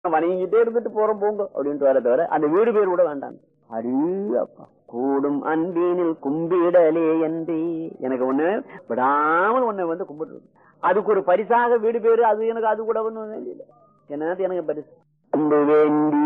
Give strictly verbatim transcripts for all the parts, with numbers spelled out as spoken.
வணங்கிட்டே இருந்துட்டு போறோம் போங்க அப்படின்ட்டு வர தவிர அந்த வீடு பேர் கூட வேண்டாம். அரி அப்பா கூடும் அன்பினில் கும்பிடலே என்று எனக்கு ஒண்ணு விடாமல் ஒண்ணு வந்து கும்பிட்டு அதுக்கு ஒரு பரிசாக வீடு பேரு அது எனக்கு அது கூட ஒண்ணு வேண்டியது என்ன எனக்கு பரிசு கும்பு வேண்டி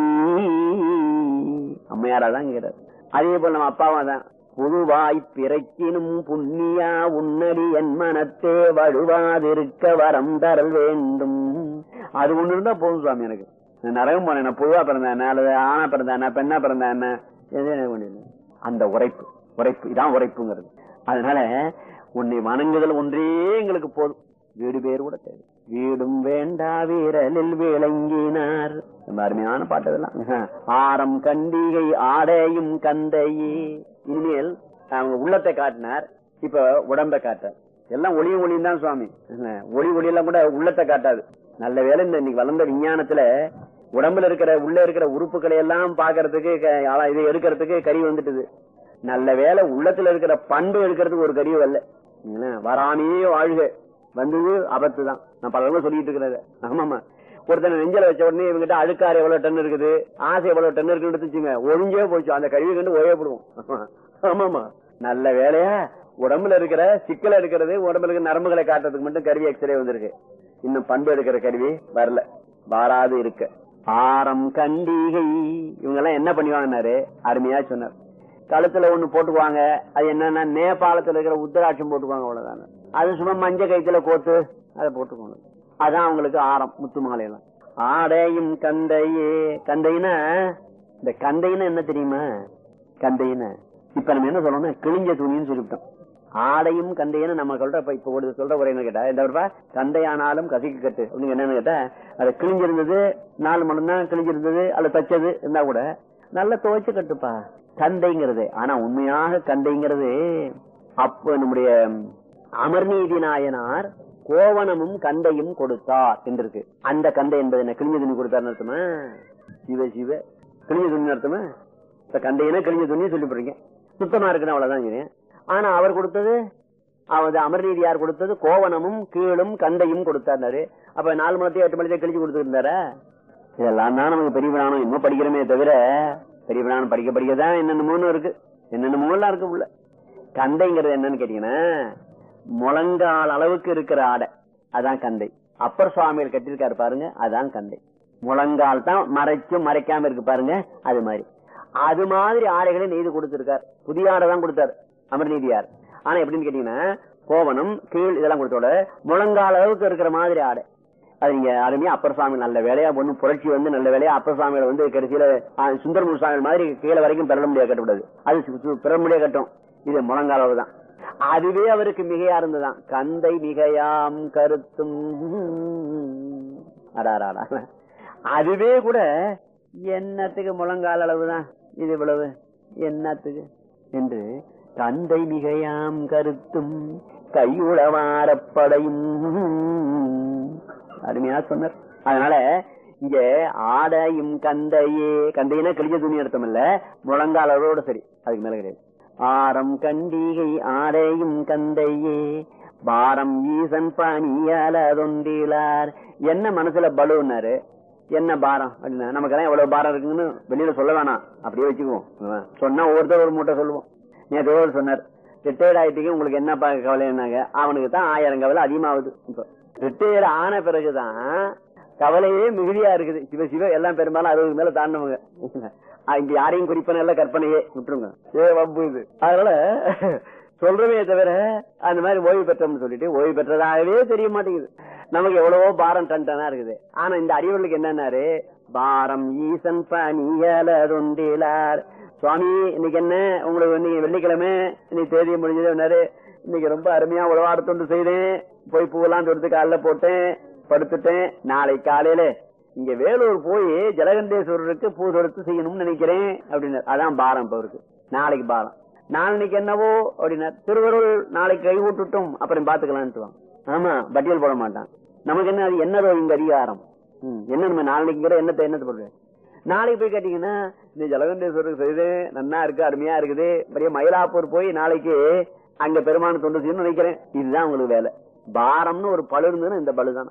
அம்மையாராதான் கேட்டார். அதே போல நம்ம அப்பாவா தான் புதுவாய் பிறக்கினும் புண்ணியா உன்னடி என் மனத்தே வழுவாதிருக்க வரம் தரல் வேண்டும். அது ஒண்ணு இருந்தா போதும் சுவாமி. எனக்கு நரகம் போன என்ன புதுவா பிறந்தேன் என்ன அல்லது ஆனா பிறந்தேன் என்ன பெண்ணா பிறந்தேன் என்ன எது எனக்கு வேண்டியது அந்த உரைப்பு உரைப்பு இதான் உரைப்புங்கிறது. அதனால உன்னை வணங்குதல் ஒன்றே எங்களுக்கு போதும். வீடு பேர் கூட தேவை. வீடும் வேண்டா வீரலில் விளங்கினார். ரொம்ப அருமையான பாட்டு இதெல்லாம். ஆரம் கண்டிகை ஆடையும் கந்தையே. இனிமேல் அவங்க உள்ளத்தை காட்டினார், இப்ப உடம்பை காட்டார். எல்லாம் ஒளியும் ஒளியும் தான் சுவாமி. ஒளி ஒளியெல்லாம் கூட உள்ளத்தை காட்டாது. நல்ல வேலை இந்த இன்னைக்கு வளர்ந்த விஞ்ஞானத்துல உடம்புல இருக்கிற உள்ள இருக்கிற உறுப்புகளை எல்லாம் பாக்குறதுக்கு இது எடுக்கிறதுக்கு கறி வந்துட்டுது. நல்ல வேலை உள்ளத்துல இருக்கிற பண்பு எடுக்கிறதுக்கு ஒரு கறி வரல. வராமையே வாழ்க வந்தது ஆபத்து தான். நான் பல சொல்லிட்டு இருக்கிறத. ஆமாமா ஒருத்தனை நெஞ்சல வச்ச உடனே இவங்கிட்ட அழுக்காறு எவ்வளவு டன் இருக்குது ஆசை எவ்வளவு டன் இருக்குன்னு எடுத்துச்சுங்க ஒழிஞ்சே போச்சு. அந்த கருவி கண்டு ஓயப்படுவோம். ஆமாமா நல்ல வேலையா உடம்புல இருக்கிற சிக்கல எடுக்கிறது உடம்புல இருக்கிற நரம்புகளை காட்டுறதுக்கு மட்டும் கருவி எக்ஸ்ரே வந்திருக்கு. இன்னும் பண்பு எடுக்கிற கருவி வரல. வாராது இருக்க ஆரம் கண்டிகை இவங்க எல்லாம் என்ன பண்ணுவாங்கன்னாரு அருமையா சொன்னார். கழுத்துல ஒண்ணு போட்டுக்குவாங்க. அது என்னன்னா நேபாளத்துல இருக்கிற உத்தராட்சம் போட்டுக்குவாங்க. அவ்வளவுதானே. அது சும்மா மஞ்ச கைத்துல கோத்து அதை போட்டுக்கணும். அதான் அவங்களுக்கு ஆரம் முத்து மாலையெல்லாம். ஆடையும் கந்தையே. கந்தைன்னா இந்த கந்தைன்னா என்ன தெரியுமா? கந்தைன்னு இப்ப நம்ம என்ன சொல்லணும் கிழிஞ்ச துணின்னு சொல்லிவிட்டோம். ஆடையும் கந்தைன்னு நம்ம சொல்ற இப்ப ஒரு சொல்ற ஒரு என்ன கேட்டா இந்த கந்தையானாலும் கசிக்கு கட்டு அப்படின்னு என்னன்னு கேட்டா அது கிழிஞ்சிருந்தது நாலு மணி தான் கிழிஞ்சிருந்தது அல்ல தச்சது இருந்தா கூட நல்லா துவைச்சு கட்டுப்பா கந்தைங்கிறது. ஆனா உண்மையாக கந்தைங்கிறது அப்ப நம்முடைய அமர்நீதி நாயனார் கோவணமும் கந்தையும் கொடுத்தார் என்றிருக்கு. அந்த கந்தை என்பது என்ன கிழிஞ்ச துணி கொடுத்தாருன்னு அர்த்தமா? சிவ சிவ கிழிஞ்ச துணி அர்த்தமா? இப்ப கந்தையினா கிழிஞ்ச துணி சொல்லி போறீங்க சுத்தமா இருக்குன்னு அவ்வளவுதான். ஆனா அவர் கொடுத்தது அவர் அமர்நீதியார் கொடுத்தது கோவணமும் கீழும் கந்தையும் கொடுத்தாரு. அப்ப நாலு மணத்தையும் எட்டு மணத்தையும் கிழிச்சு கொடுத்துருந்தாரா? இதெல்லாம் தான் நமக்கு பெரிய பிராணம் இன்னும் படிக்கிறோமே தவிர பெரிய பிராணம் படிக்க படிக்கதான் என்னென்னமோன்னு இருக்கு. என்னென்னமோ எல்லாம் இருக்கு உள்ள. கந்தைங்கிறது என்னன்னு கேட்டீங்கன்னா முழங்கால் அளவுக்கு இருக்கிற ஆடை அதான் கந்தை. அப்பர் சுவாமிகள் கட்டிருக்காரு பாருங்க அதான் கந்தை. முழங்கால் தான் மறைச்சும் மறைக்காம இருக்கு பாருங்க அது மாதிரி. அது மாதிரி ஆடைகளை நெய்து கொடுத்திருக்கார். புதிய ஆடை தான் கொடுத்தாரு அமர்நீதியார். ஆனா எப்படின்னு கேட்டீங்கன்னா கோவணம் கீழ் இதெல்லாம் கொடுத்தோட முழங்கால் அளவுக்கு இருக்கிற மாதிரி ஆடை. அது நீங்க அருமையா அப்பர் சுவாமி நல்ல வேலையா ஒண்ணு புரட்சி வந்து நல்ல வேலையா அப்பர் சுவாமிகளை வந்து கடைசியில சுந்தரமூர் சுவாமி மாதிரி கீழே வரைக்கும் பெற முடியாது கட்டக்கூடாது. அது பெற முடியாது கட்டும். இது முழங்கால் அளவு தான். அதுவே அவருக்கு மிகையா இருந்ததுதான். கந்தை மிகையாம் கருத்தும் அடாராடா அதுவே கூட என்னத்துக்கு முழங்கால் அளவுதான் இது இவ்வளவு என்னத்துக்கு என்று கந்தை மிகையாம் கருத்தும் கையுளவாரப்படையும் அருமையா சொன்னார். அதனால இங்க ஆடையும் கந்தையே கந்தையினா கிழிஞ்ச துணி அர்த்தம் இல்ல முழங்கால் அளவோட சரி அதுக்கு மேல கிடையாது. ஆரம் கண்டிகை ஆடையும் கந்தையே பாரம் ஈசன் பணியாளர் என்ன மனசுல பலுன்னாரு என்ன பாரம் அப்படின்னா நமக்கெல்லாம் எவ்வளவு பாரம் இருக்குன்னு வெளியில சொல்ல வேணாம் அப்படியே வச்சுக்குவோம். சொன்னா ஒவ்வொருத்தர் ஒரு மூட்டை சொல்லுவோம். நேற்று சொன்னார் ரிட்டையர்ட் ஆயிட்டீங்க உங்களுக்கு என்ன கவலை என்னாங்க அவனுக்கு தான் ஆயிரம் கவலை அதிகமாகுது. இப்ப ரிட்டையர்ட் ஆன பிறகுதான் கவலையே மிகுதியா இருக்குது. சிவ சிவ எல்லாம் பெரும்பாலும் அறுபது மேல தாண்டவங்க. இங்க யாரையும் குறிப்பன எல்லாம் கற்பனையே விட்டுருங்க. ஏ வம்பு இது. அதனால சொல்றவே தவிர அந்த மாதிரி ஓய்வு பெற்றோம்னு சொல்லிட்டு ஓய்வு பெற்றதாகவே தெரிய மாட்டேங்குது. நமக்கு எவ்வளவோ பாரம் டன் டனா இருக்குது. ஆனா இந்த அறிவர்களுக்கு என்னன்னாரு பாரம் ஈசன் பணியாளர் சுவாமி இன்னைக்கு என்ன உங்களுக்கு இன்னைக்கு வெள்ளிக்கிழமை இன்னைக்கு தேதியை முடிஞ்சது இன்னைக்கு ரொம்ப அருமையா உழவாட தொண்டு செய்தேன் போய் பூவெல்லாம் தொடுத்து காலைல போட்டேன் படுத்துட்டேன். நாளை காலையில இங்க வேலூர் போய் ஜலகண்டேஸ்வரருக்கு பூ தொடுத்து செய்யணும்னு நினைக்கிறேன் அப்படின்னு. அதான் பாரம் இப்ப இருக்கு. நாளைக்கு பாரம் நாளைக்கு என்னவோ அப்படின்னா திருவருள் நாளைக்கு கை விட்டுட்டும் அப்புறம் பாத்துக்கலான்ட்டு. ஆமா பட்டியல் போட மாட்டான். நமக்கு என்ன அது என்னதோ இங்க அதிகாரம் என்ன நம்ம நாளைக்குங்கிற என்னத்தை என்னத்தை போடுற. நாளைக்கு போய் கேட்டீங்கன்னா இந்த ஜலகண்டேஸ்வரருக்கு செய்து நன்னா இருக்கு அருமையா இருக்குது பெரிய மயிலாப்பூர் போய் நாளைக்கு அங்க பெருமான தொண்டு செய்யணும்னு நினைக்கிறேன். இதுதான் உங்களுக்கு வேலை. பாரம்னு ஒரு பழு இருந்ததுன்னா இந்த பழுதான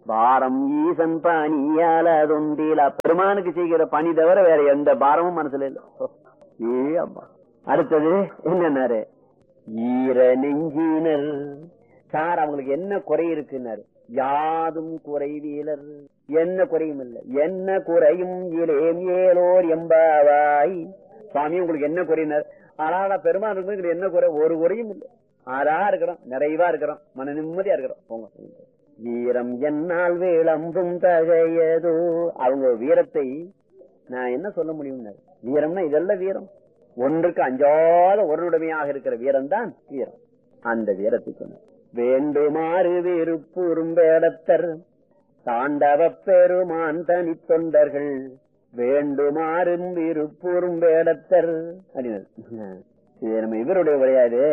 பாரம் ஈசன் பணியால தொண்டில பெருமானுக்கு செய்கிற பணி தவிர வேற எந்த பாரமும் மனசுல இல்ல. ஏ அம்மா. அடுத்தது என்னன்னாரு, ஈர நெஞ்சினர் சார் அவங்களுக்கு என்ன குறை இருக்குன்னாரு, யாதும் குறைவீலர், என்ன குறையும் இல்ல, என்ன குறையும் இலேம் ஏலோர் எம்பாவாய். சுவாமி உங்களுக்கு என்ன குறையினர், ஆனா பெருமான் இருக்கு என்ன குறை, ஒரு குறையும் இல்லை, ஆறா இருக்கிறோம், நிறைவா இருக்கிறோம், மன நிம்மதியா இருக்கிறோம். போங்க. வீரம் என்னால் விளம்பும் தகையதோ, அவங்க வீரத்தை நான் என்ன சொல்ல முடியும், வீரம்னா இதெல்லாம் வீரம், ஒன்றுக்கு அஞ்சாத ஒருடைமையாக இருக்கிற வீரம் தான் வீரம். அந்த வீரத்தை சொன்ன வேண்டுமாறு விருப்புறும் வேடத்தர் தாண்டவ பெருமான் தனி தொண்டர்கள் வேண்டுமாறும் விருப்புறும் வேடத்தர் அப்படின்னு. இது நம்ம இவருடைய விளையாது,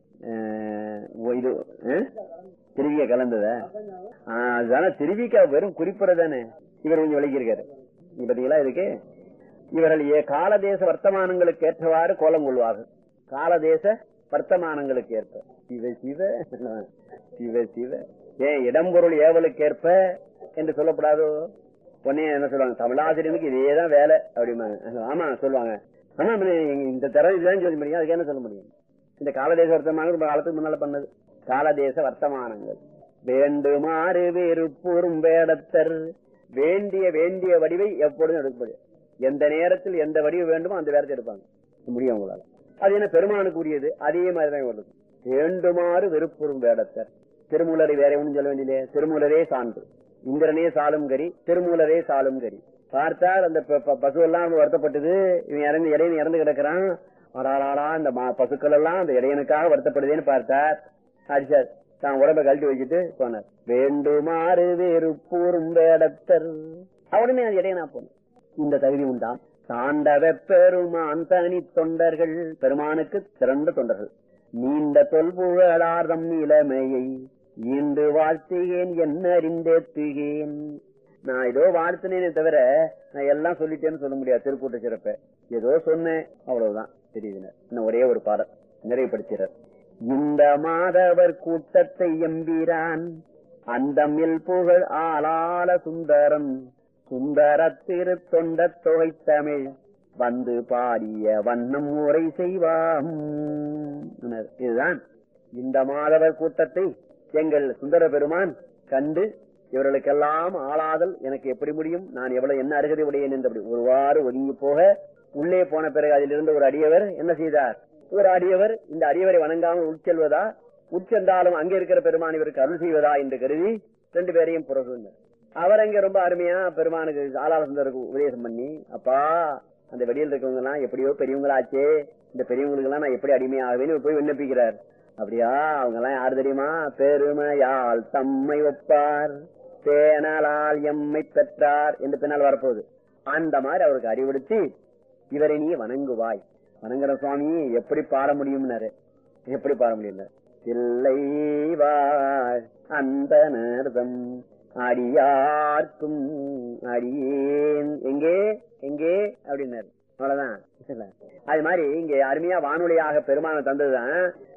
இது திருவிக்க கலந்தத. ஆனா திருவிக்கா வெறும் குறிப்பிடதானே, இவர் கொஞ்சம் விளக்கியிருக்காரு. நீ பாத்தீங்களா இதுக்கு, இவர்கள் ஏ காலதேச வர்த்தமானங்களுக்கு ஏற்றவாறு கோலம் கொள்வார்கள். காலதேச வர்த்தமானங்களுக்கு ஏற்ப சிவ சிவ சிவ சிவ ஏன் இடம்பொருள் ஏவலுக்கு ஏற்ப என்று சொல்லப்படாதோ. உடனே என்ன சொல்லுவாங்க, தமிழாசிரியனுக்கு இதேதான் வேலை அப்படிம்பாங்க. ஆமா சொல்லுவாங்க. ஆனா இந்த தரம் இதுதான் சொல்ல முடியும், அதுக்கு என்ன சொல்ல முடியும். இந்த காலதேச வர்த்தமானம் ரொம்ப காலத்துக்கு முன்னால பண்ணது. காலதேச வர்த்தமானங்கள் வேண்டுமாறு விருப்புறும் வேடத்தர், வேண்டிய வேண்டிய வடிவை எப்பொழுதும் எடுக்கப்படும். எந்த நேரத்தில் எந்த வடிவு வேண்டுமோ அந்த வேரத்தை எடுப்பாங்க முடியும் உங்களால. அது என்ன பெருமானுக்கு உரியது, அதே மாதிரிதான் வருது. வேண்டுமாறு விருப்புறும் வேடத்தர். திருமூலரை வேற ஒன்றும் சொல்ல வேண்டியது, திருமூலரே சான்று, இந்திரனே சாலும் கரி, திருமூலரே சாலும் கரி. பார்த்தார் அந்த பசு எல்லாம் வருத்தப்பட்டது, இவன் இறந்து இடையன் இறந்து கிடக்கிறான், ஆடாடா இந்த பசுக்கள் எல்லாம் அந்த இடையனுக்காக வருத்தப்படுதுன்னு பார்த்தார். அடிச்சார், தான் உடம்பை கழட்டி வச்சுட்டு போனார். வேண்டுமாறு விருப்புறும் வேடத்தர். உடனே அது இடையனா போன. இந்த தகுதி உண்டாம். தாண்டவ பெருமான் தனி தொண்டர்கள், பெருமானுக்கு சிறந்த தொண்டர்கள். நீண்ட தொல்புகழார்தம் இளமையை ஈண்டு வாழ்த்துகேன் என்ன அறிந்தேத்துகேன். நான் ஏதோ வாழ்த்தினேனே தவிர நான் எல்லாம் சொல்லிட்டேன்னு சொல்ல முடியாது. திருக்கூட்ட சிறப்ப ஏதோ சொன்னேன், அவ்வளவுதான் தெரியுதுன்னு. இன்னும் ஒரே ஒரு பாடல் நிறைவுபடுத்துறார். இந்த மாதவர் கூட்டத்தை எம்பிரான் அந்தமில் புகழ் ஆளால சுந்தரம் சுந்தர திரு தொண்ட தொகை தமிழ் வந்து பாடிய வண்ணம் உரை செய்வாம். இதுதான் இந்த மாதவர் கூட்டத்தை எங்கள் சுந்தர பெருமான் கண்டு, இவர்களுக்கெல்லாம் ஆளாதல் எனக்கு எப்படி முடியும், நான் எவ்வளவு என்ன அருகதை உடையேன் என்று ஒருவாறு ஒதுங்கி போக, உள்ளே போன பிறகு அதிலிருந்து ஒரு அடியவர் என்ன செய்தார், ஒரு அடியவர் இந்த அடியவரை வணங்காமல் உட்செல்வதா, உட்சென்றாலும் அங்கே இருக்கிற பெருமான் இவருக்கு அருள் செய்வதா என்று கருதி ரெண்டு பேரையும் புறகுந்தார். அவர் அங்க ரொம்ப அருமையா பெருமானுக்கு ஆளாள சுந்தருக்கு உபதேசம் பண்ணி, அப்பா அந்த வெளியில் இருக்கவங்க எல்லாம் எப்படியோ பெரியவங்களாச்சே, இந்த பெரியவங்களுக்கு எல்லாம் நான் எப்படி அடிமையாகவேன்னு போய் விண்ணப்பிக்கிறார். அப்படியா, அவங்க எல்லாம் யாரு தெரியுமா, பெருமையால் தம்மை ஒப்பார் தேனலால் எம்மை பெற்றார் என்று பின்னால் வரப்போகுது. அந்த மாதிரி அவருக்கு அறிவுறுத்தி, இவரை நீ வணங்குவாய், வணங்குற சுவாமி எப்படி பாட முடியும்னாரு. எப்படி பாட முடியும், இல்லை வாழ் அந்த நேர்தம் அடியார்க்கும் அடியேன் எங்கே எங்கே அப்படின்னாரு. அவ்வளவுதான். அது மாதிரி இங்க அருமையா வானொலியாக பெருமான தந்ததுதான்.